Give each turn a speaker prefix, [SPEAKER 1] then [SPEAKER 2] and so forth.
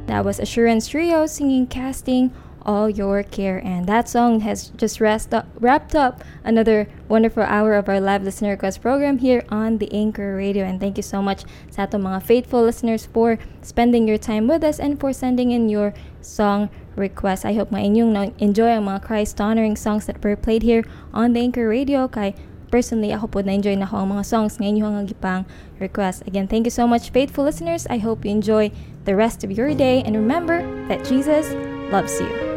[SPEAKER 1] That was Assurance Trio singing Casting All Your Care. And that song has just wrapped up another wonderful hour of our live listener request program here on the Anchor Radio. And thank you so much sa atong mga faithful listeners for spending your time with us and for sending in your song requests. I hope inyong enjoy ang mga Christ-honoring songs that were played here on the Anchor Radio. Kay personally, ako po na-enjoy na ako ang mga songs nga inyong gipang request. Again, thank you so much, faithful listeners. I hope you enjoy the rest of your day. And remember that Jesus loves you.